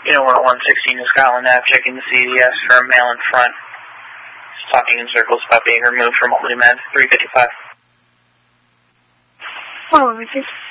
You know, we're at 116 to Scotland Ave, checking the CDS for a male in front. Just talking in circles about being removed from Multi-Med, 355. Oh, let me see.